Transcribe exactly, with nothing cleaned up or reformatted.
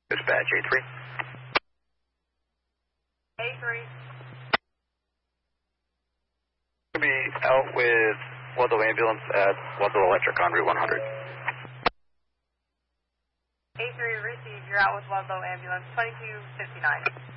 Dispatch A three. A three. We'll be out with Ludlow Ambulance at Ludlow Electric on Route one hundred. A three received. You're out with Ludlow Ambulance, twenty-two fifty-nine.